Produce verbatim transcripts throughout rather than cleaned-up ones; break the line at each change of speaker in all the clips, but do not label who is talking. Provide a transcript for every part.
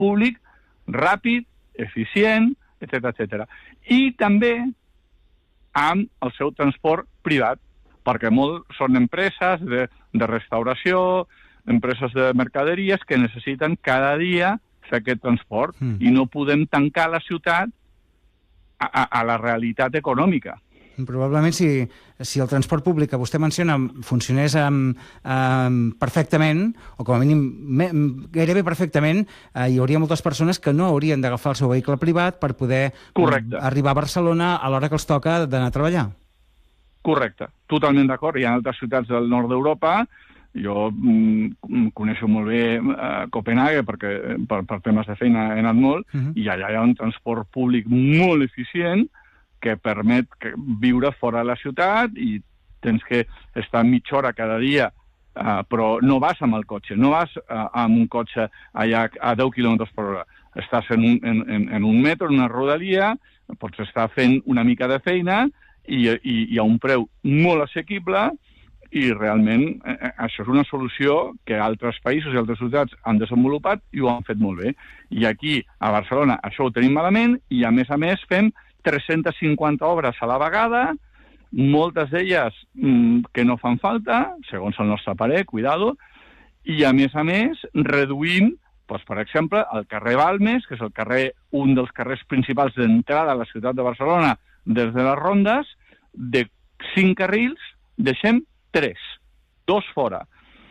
públic ràpid, eficient, etcètera, etcètera. I també amb el seu transport privat, perquè molt són empreses de, de restauració, empreses de mercaderies que necessiten cada dia fer aquest transport mm. i no podem tancar la ciutat a, a, a la realitat econòmica.
Probablement si, si el transport públic que vostè menciona funcionés um, um, perfectament, o com a mínim me, gairebé perfectament, uh, hi hauria moltes persones que no haurien d'agafar el seu vehicle privat per poder
Correcte.
arribar a Barcelona a l'hora que els toca d'anar a treballar.
Correcte, totalment d'acord. Hi ha altres ciutats del nord d'Europa, jo mm, coneixo molt bé uh, Copenhague perquè per, per temes de feina he anat molt, uh-huh. i allà hi ha un transport públic molt eficient que permet que viure fora de la ciutat i tens que estar mitja hora cada dia, uh, però no vas amb el cotxe, no vas uh, amb un cotxe allà a deu quilòmetres per hora. Estàs en un, en, en, en un metro, en una rodalia, pots estar fent una mica de feina i, i hi ha un preu molt assequible i realment eh, això és una solució que altres països i altres ciutats han desenvolupat i ho han fet molt bé. I aquí, a Barcelona, això ho tenim malament i, a més a més, fem tres-centes cinquanta obres a la vegada, moltes d'elles mmm, que no fan falta, segons el nostre parer, cuidado, i a més a més reduïm, doncs, per exemple, el carrer Balmes, que és el carrer, un dels carrers principals d'entrada a la ciutat de Barcelona des de les Rondes, de cinc carrils deixem tres, dos fora.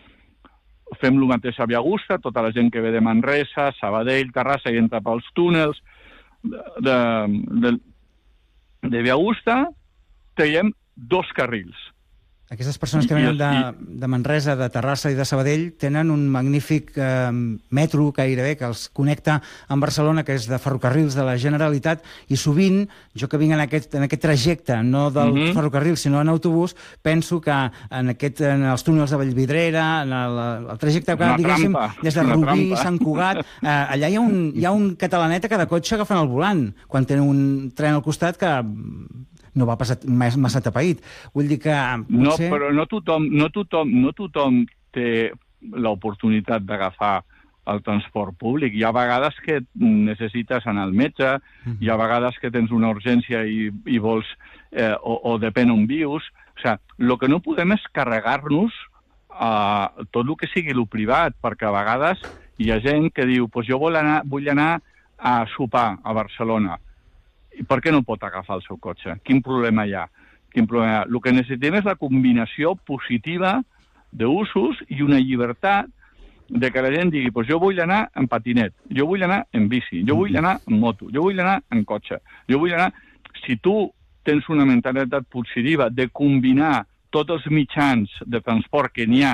Fem el mateix a Via Augusta, tota la gent que ve de Manresa, Sabadell, Terrassa i entra pels túnels de, de, de de Via Augusta traiem dos carrils.
Aquestes persones que venen de, de Manresa, de Terrassa i de Sabadell tenen un magnífic eh, metro gairebé que els connecta amb Barcelona, que és de ferrocarrils de la Generalitat, i sovint, jo que vinc en aquest, en aquest trajecte, no del mm-hmm. ferrocarril, sinó en autobús, penso que en, aquest, en els túnels de Vallvidrera, en el, el trajecte que, diguéssim, des de Rubí, Sant Cugat, eh, allà hi ha, un, hi ha un catalanet a cada cotxe agafant el volant, quan tenen un tren al costat que no va passar massa tapaït. Vull dir que potser...
No, però no tothom, no tothom, no tothom té l'oportunitat d'agafar el transport públic. Hi ha vegades que necessites anar al metge, mm-hmm. hi ha vegades que tens una urgència i, i vols, eh, o, o depèn on vius. O sigui, el que no podem és carregar-nos eh, tot el que sigui el privat, perquè a vegades hi ha gent que diu pues jo vull anar, vull anar a sopar a Barcelona. I per què no pot agafar el seu cotxe? Quin problema hi ha? Quin problema hi ha? El que necessitem és la combinació positiva d'usos i una llibertat de que la gent digui pues jo vull anar en patinet, jo vull anar en bici, jo vull anar en moto, jo vull anar en cotxe, jo vull anar... Si tu tens una mentalitat positiva de combinar tots els mitjans de transport que n'hi ha,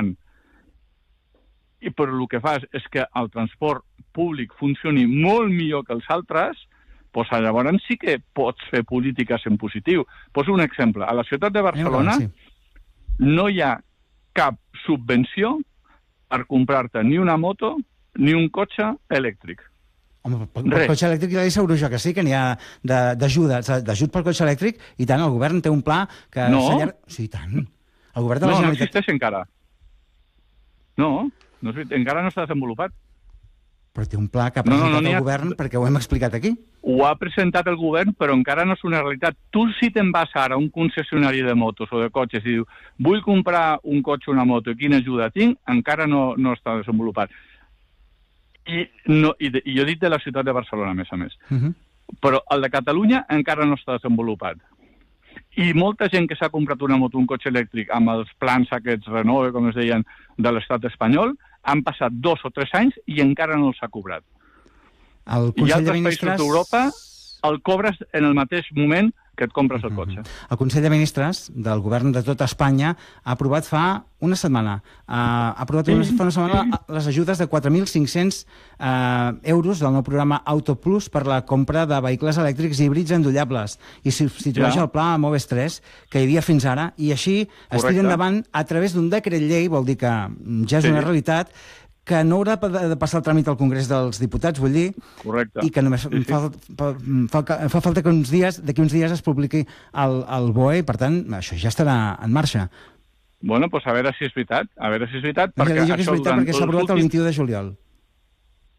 i però el que fas és que el transport públic funcioni molt millor que els altres, doncs llavors sí que pots fer polítiques en positiu. Poso un exemple. A la ciutat de Barcelona sí. no hi ha cap subvenció per comprar-te ni una moto ni un cotxe elèctric.
Home, pel, pel cotxe elèctric ja li asseguro jo que sí, que n'hi ha d'ajuda, d'ajut pel cotxe elèctric, i tant, el govern té un pla que...
No?
Sí, tant. El govern de la
no,
Generalitat...
no existeix encara. No, no encara no s'ha desenvolupat.
Però té un pla que ha presentat no, no, no, el govern ha... perquè ho hem explicat aquí.
Ho ha presentat el govern, però encara no és una realitat. Tu, si te'n vas ara a un concessionari de motos o de cotxes i dius vull comprar un cotxe o una moto i quina ajuda tinc, encara no, no està desenvolupat. I, no, i, de, I jo dic de la ciutat de Barcelona, a més a més. Uh-huh. Però el de Catalunya encara no està desenvolupat. I molta gent que s'ha comprat una moto, un cotxe elèctric, amb els plans aquests Renove, com es deien, de l'estat espanyol, han passat dos o tres anys i encara no els ha cobrat.
El Consell
I altres
de Ministres...
països d'Europa el cobres en el mateix moment que et compres el cotxe.
El Consell de Ministres del govern de tota Espanya ha aprovat fa una setmana, uh, ha aprovat una, fa una setmana les ajudes de quatre mil cinc-cents uh, euros del nou programa Auto Plus per la compra de vehicles elèctrics híbrids endollables i substitueix ja. el pla Moves tres que hi havia fins ara, i així es tira endavant a través d'un decret llei, vol dir que ja és sí. una realitat, que no haurà de passar el tràmit al Congrés dels Diputats, vull dir,
Correcte.
I que només sí, sí. Fa, fa, fa, fa falta que uns dies, d'aquí uns dies es publiqui el, el B O E, i per tant, això ja estarà en marxa.
Bueno, doncs a veure si és veritat, a veure si és veritat,
perquè, això és veritat perquè s'ha aprovat el vint-i-u de juliol.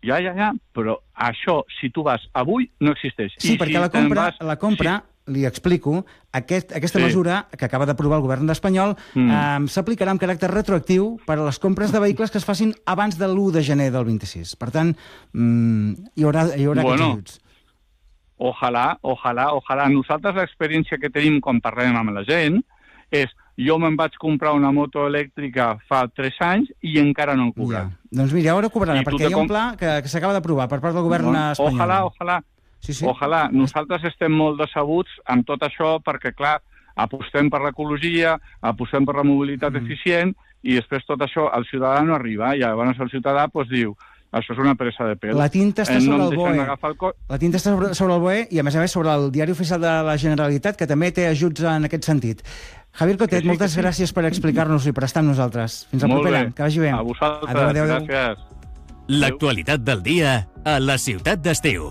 Ja, ja, ja, però això, si tu vas avui, no existeix.
Sí,
I
perquè
si
la compra,
vas...
la compra sí. li explico, aquest, aquesta
sí.
mesura que acaba d'aprovar el govern espanyol mm. eh, s'aplicarà amb caràcter retroactiu per a les compres de vehicles que es facin abans de l'u de gener del vint-i-sis. Per tant, mm, hi haurà, hi haurà
bueno,
aquests ajuts.
Ojalà, ojalà, ojalà. Nosaltres l'experiència que tenim quan parlem amb la gent és jo me'n vaig comprar una moto elèctrica fa tres anys i encara no han cobrat.
Ja. Doncs mira, ara cobraran,
I
perquè hi ha un
com...
pla que, que s'acaba d'aprovar per part del govern
bueno,
espanyol.
Ojalà, ojalà.
Sí, sí.
Ojalà. Nosaltres estem molt decebuts amb tot això perquè, clar, apostem per l'ecologia, apostem per la mobilitat mm. eficient i després tot això al ciutadà no arriba i llavors el ciutadà pues, diu això és una pressa de pèl.
La tinta està
eh,
sobre
no
el B O E.
El co...
La tinta està sobre, sobre el B O E i, a més a més, sobre el Diari Oficial de la Generalitat, que també té ajuts en aquest sentit. Javier Cotet, sí, moltes sí. gràcies per explicar-nos i per estar amb nosaltres. Fins al proper any. Que vagi bé.
A vosaltres.
Adéu, adéu, adéu.
Gràcies.
L'actualitat del dia a la ciutat d'estiu.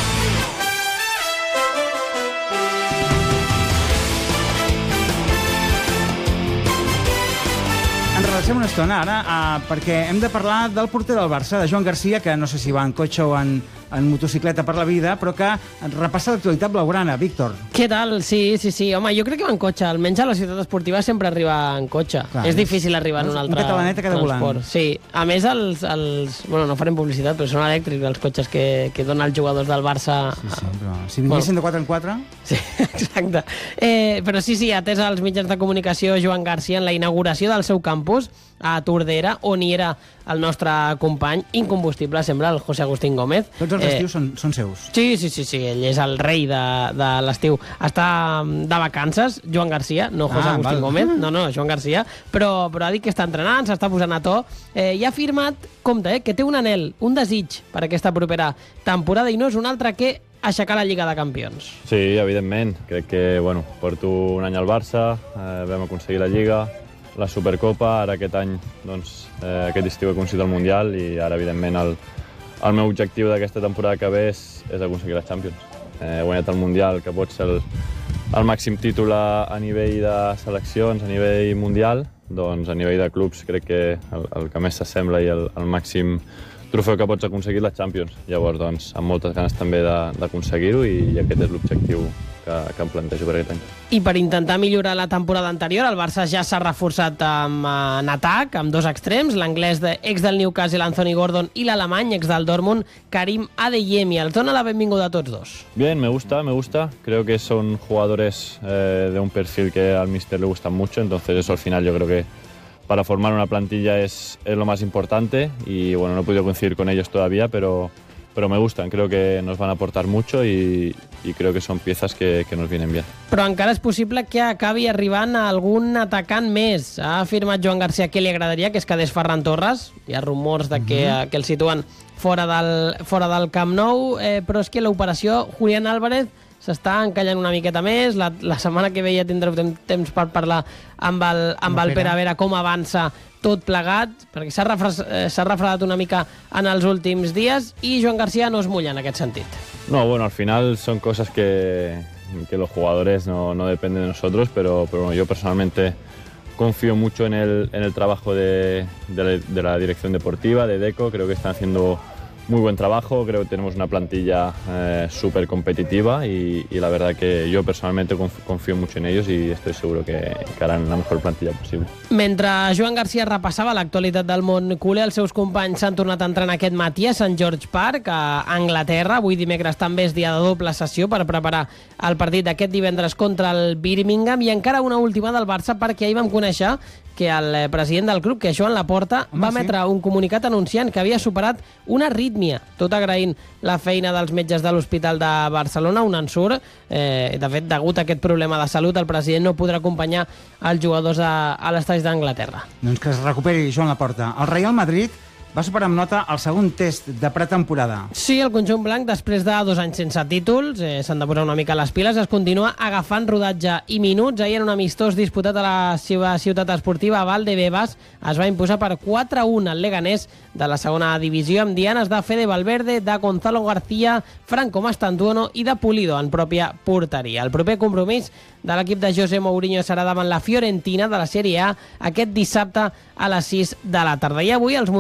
Ens relaxem una estona ara uh, perquè hem de parlar del porter del Barça, de Joan Garcia, que no sé si va en cotxe o en, en motocicleta per la vida, però que repassa l'actualitat blaugrana. Víctor.
Què tal? Sí, sí, sí. Home, jo crec que va en cotxe. Almenys a la ciutat esportiva sempre arriba en cotxe. Clar, és difícil arribar en un altre
un catalanet a cada
transport.
volant.
Sí. A més, els, els... Bueno, no farem publicitat, però són elèctrics els cotxes que, que donen els jugadors del Barça.
Sí, sí, però si vinguessin bueno. de quatre en quatre...
Sí, exacte. Eh, però sí, sí, atès als mitjans de comunicació Joan Garcia en la inauguració del seu campus a Tordera, on hi era el nostre company incombustible, sembla, el José Agustín Gómez.
Tots els estius eh, són, són seus.
Sí, sí, sí, sí, ell és el rei de, de l'estiu. Està de vacances, Joan Garcia, no José ah, Agustín val. Gómez, no, no, Joan Garcia, però, però ha dit que està entrenant, s'està posant a to, eh, i ha afirmat, compte, eh, que té un anhel, un desig per aquesta propera temporada, i no és un altre que aixecar la Lliga de Campions.
Sí, evidentment. Crec que, bueno, porto un any al Barça, eh, vam aconseguir la Lliga, la Supercopa, ara aquest any, doncs, eh, aquest estiu he aconseguit el Mundial i ara, evidentment, el, el meu objectiu d'aquesta temporada que ve és, és aconseguir la Champions. Eh, he guanyat el Mundial, que pot ser el, el màxim títol a, a nivell de seleccions, a nivell mundial, doncs a nivell de clubs crec que el, el que més s'assembla i el, el màxim trofeu que pots aconseguir la Champions. Llavors, doncs, amb moltes ganes també d'aconseguir-ho i, i aquest és l'objectiu que, que em plantejo per aquest any.
I per intentar millorar la temporada anterior, el Barça ja s'ha reforçat amb, en atac, amb dos extrems, l'anglès de, ex del Newcastle, Anthony Gordon, i l'alemany, ex del Dortmund, Karim Adeyemi. Els dona la benvinguda a tots dos.
Bien, me gusta, me gusta. Creo que son jugadores eh, de un perfil que al míster le gustan mucho, entonces eso al final yo creo que para formar una plantilla es, es lo más importante y bueno, no he podido coincidir con ellos todavía, pero, pero me gustan, creo que nos van a aportar mucho y, y creo que son piezas que, que nos vienen bien.
Però encara és possible que acabi arribant a algun atacant més. Ha afirmat Joan Garcia que li agradaria que es quedés Ferran Torres. Hi ha rumors de que, mm-hmm. que el situen fora del, fora del Camp Nou, eh, però és que l'operació Julián Álvarez s'està encallant una miqueta més. La, la setmana que ve ja tindreu temps per parlar amb el, amb el Pere a veure com avança tot plegat, perquè s'ha refres, eh, s'ha refredat una mica en els últims dies i Joan Garcia no es mulla en aquest sentit.
No, bueno, al final son cosas que, que los jugadores no, no dependen de nosotros, pero, pero bueno, yo personalmente confío mucho en el, en el trabajo de, de, la, de la dirección deportiva, de Deco. Creo que están haciendo muy buen trabajo, creo que tenemos una plantilla eh, súper competitiva y, y la verdad que yo personalmente confío mucho en ellos y estoy seguro que, que harán la mejor plantilla posible.
Mentre Joan Garcia repassava l'actualitat del món culer, els seus companys s'han tornat a entrenar aquest matí a Sant George Park, a Anglaterra. Avui dimecres també és dia de doble sessió per preparar el partit d'aquest divendres contra el Birmingham i encara una última del Barça perquè ahir vam conèixer que el president del club, que és Joan Laporta, Home, va emetre sí. un comunicat anunciant que havia superat una arrítmia, tot agraint la feina dels metges de l'Hospital de Barcelona, un ensurt. Eh, de fet, degut a aquest problema de salut, el president no podrà acompanyar els jugadors a, a l'estadi d'Anglaterra.
Doncs que es recuperi Joan Laporta. El Real Madrid va superar amb nota el segon test de pretemporada.
Sí, el conjunt blanc, després de dos anys sense títols, eh, s'han de posar una mica les piles, es continua agafant rodatge i minuts. Ahir en un amistós disputat a la seva ciutat esportiva, Valdebebas, es va imposar per quatre a un al Leganés de la segona divisió, amb dianes de Fede Valverde, de Gonzalo García, Franco Mastantuono i de Pulido en pròpia porteria. El proper compromís de l'equip de José Mourinho serà davant la Fiorentina de la Sèrie A aquest dissabte a les sis de la tarda. I avui els mundialistes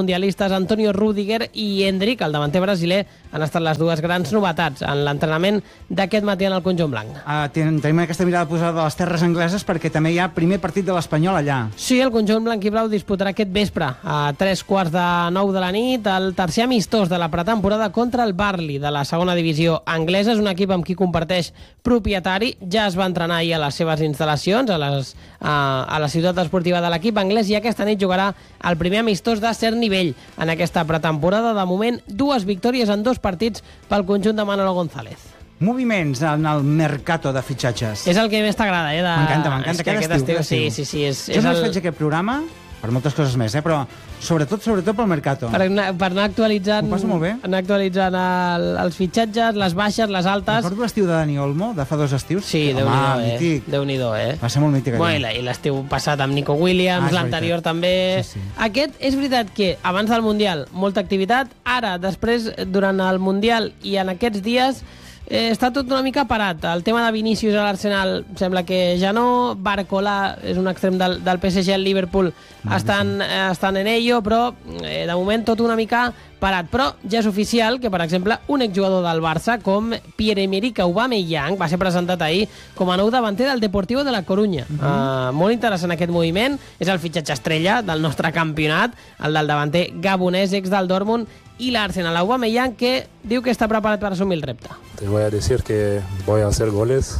centrocampistes Antonio Rüdiger i Endrick, el davanter brasiler, han estat les dues grans novetats en l'entrenament d'aquest matí en el conjunt blanc.
Uh, ten, tenim aquesta mirada posada de les terres angleses perquè també hi ha primer partit de l'Espanyol allà.
Sí, el conjunt blanc i blau disputarà aquest vespre a tres quarts de nou de la nit el tercer amistós de la pretemporada contra el Burnley de la segona divisió anglesa. És un equip amb qui comparteix propietari. Ja es va entrenar ahir a les seves instal·lacions a, les, a, a la ciutat esportiva de l'equip anglès i aquesta nit jugarà el primer amistós de cert nivell en aquesta pretemporada. De moment, dues victòries en dos partits pel conjunt de Manolo González.
Moviments en el mercato de fitxatges.
És el que més t'agrada, eh? De...
M'encanta, m'encanta.
Aquest, aquest estiu, estiu. Sí, sí, sí. És,
jo
és
només
el...
faig aquest programa per moltes coses més, eh? Però sobretot, sobretot pel mercato.
Per anar, per anar actualitzant,
M'ho passo molt bé.
Anar actualitzant el, els fitxatges, les baixes, les altes.
Recordo l'estiu de Dani Olmo, de fa dos estius.
Sí, Déu-n'hi-do, eh? Déu-n'hi-do, eh?
Va ser molt mític.
Bueno, I l'estiu passat amb Nico Williams, ah, l'anterior també.
Sí, sí.
Aquest, és veritat que abans del Mundial, molta activitat. Ara, després, durant el Mundial i en aquests dies, Eh, està tot una mica parat. El tema de Vinícius a l'Arsenal sembla que ja no. Barcola és un extrem del, del P S G al Liverpool, estan, eh, estan en ello, però eh, de moment tot una mica parat. Però ja és oficial que, per exemple, un exjugador del Barça com Pierre-Emerick Aubameyang va ser presentat ahir com a nou davanter del Deportivo de la Corunya. Uh -huh. uh, molt interessant aquest moviment. És el fitxatge estrella del nostre campionat, el del davanter gabonès, ex del Dortmund, i l'Arsenal. Aubameyang, que diu que està preparat per assumir el repte.
Te voy a decir que voy a hacer goles,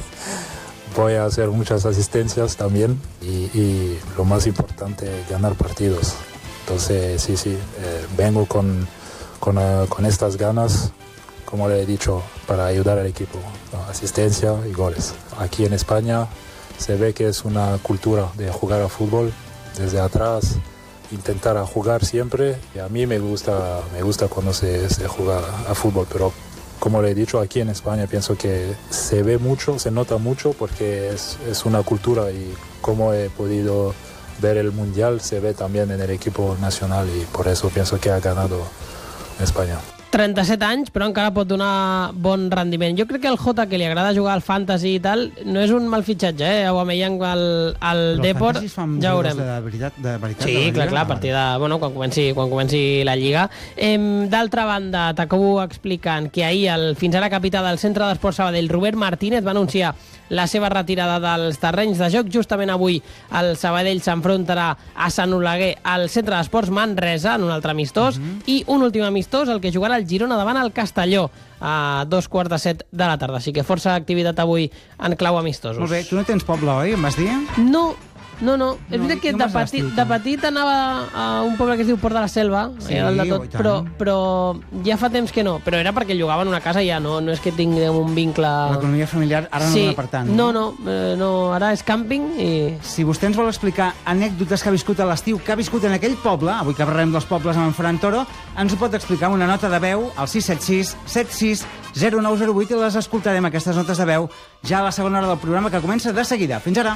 voy a hacer muchas asistencias también y, y lo más importante, ganar partidos. Entonces, sí, sí, eh, vengo con, con, uh, con estas ganas, como le he dicho, para ayudar al equipo, ¿no? Asistencia y goles. Aquí en España se ve que es una cultura de jugar a fútbol desde atrás, intentar a jugar siempre, y a mí me gusta, me gusta cuando se, se juega a fútbol, pero como le he dicho, aquí en España pienso que se ve mucho, se nota mucho porque es, es una cultura, y como he podido ver el Mundial se ve también en el equipo nacional, y por eso pienso que ha ganado España.
trenta-set anys, però encara pot donar bon rendiment. Jo crec que el Jota, que li agrada jugar al Fantasy i tal, no és un mal fitxatge, eh? Aubameyang al, al Depor, ja veurem.
De veritat, de veritat,
sí,
de
clar, clar, a partir de... Bueno, quan comenci, quan comenci la Lliga. Eh, D'altra banda, t'acabo explicant que ahir el fins ara capità del Centre d'Esports Sabadell, Robert Martínez, va anunciar la seva retirada dels terrenys de joc. Justament avui el Sabadell s'enfrontarà a Sant Oleguer al Centre d'Esports Manresa en un altre amistós, uh -huh. i un últim amistós, el que jugarà el Girona davant el Castelló a dos quarts de set de la tarda. Així que força activitat avui en clau amistosos.
Molt bé, tu no tens poble, oi, em vas dir?
No, no, no. És
No,
veritat que
no
de
m'has
petit,
estiu,
de petit anava a un poble que es diu Port de la Selva,
Sí,
era el de tot,
i tant.
però, però ja fa temps que no. Però era perquè jugava en una casa i ja no, no és que tinguem un vincle...
L'economia familiar ara no
sí,
dona per tant.
no, no, eh, no, ara és càmping i...
Si vostè ens vol explicar anècdotes que ha viscut a l'estiu, que ha viscut en aquell poble, avui que parlem dels pobles amb en Ferran Toro, ens ho pot explicar amb una nota de veu al sis set sis set sis zero nou zero vuit i les escoltarem, aquestes notes de veu, ja a la segona hora del programa, que comença de seguida. Fins ara.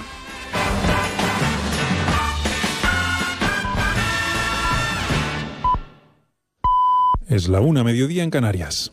Es la una, mediodía en Canarias.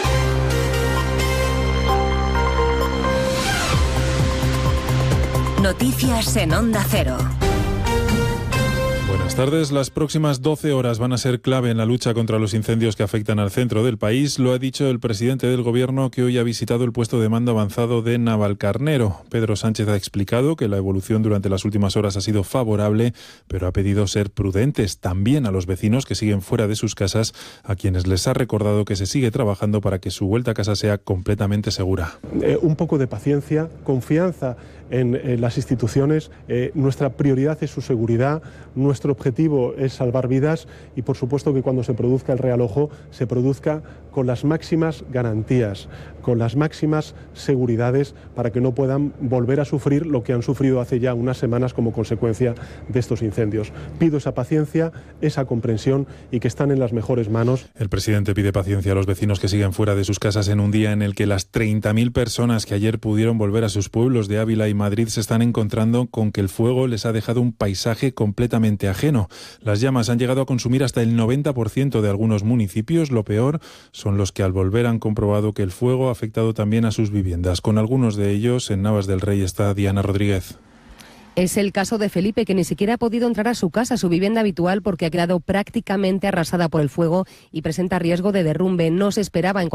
Noticias en Onda Cero.
Buenas tardes. Las próximas doce horas van a ser clave en la lucha contra los incendios que afectan al centro del país. Lo ha dicho el presidente del Gobierno, que hoy ha visitado el puesto de mando avanzado de Navalcarnero. Pedro Sánchez ha explicado que la evolución durante las últimas horas ha sido favorable, pero ha pedido ser prudentes también a los vecinos que siguen fuera de sus casas, a quienes les ha recordado que se sigue trabajando para que su vuelta a casa sea completamente segura.
Eh, un poco de paciencia, confianza en, en las instituciones. Eh, nuestra prioridad es su seguridad, nuestro objetivo es salvar vidas y por supuesto que cuando se produzca el realojo se produzca con las máximas garantías, con las máximas seguridades para que no puedan volver a sufrir lo que han sufrido hace ya unas semanas como consecuencia de estos incendios. Pido esa paciencia, esa comprensión y que están en las mejores manos.
El presidente pide paciencia a los vecinos que siguen fuera de sus casas en un día en el que las treinta mil personas que ayer pudieron volver a sus pueblos de Ávila y Madrid se están encontrando con que el fuego les ha dejado un paisaje completamente ajeno. Las llamas han llegado a consumir hasta el noventa por ciento de algunos municipios. Lo peor son los que al volver han comprobado que el fuego ha afectado también a sus viviendas. Con algunos de ellos en Navas del Rey está Diana Rodríguez.
Es el caso de Felipe, que ni siquiera ha podido entrar a su casa, su vivienda habitual, porque ha quedado prácticamente arrasada por el fuego y presenta riesgo de derrumbe. No se esperaba encontrar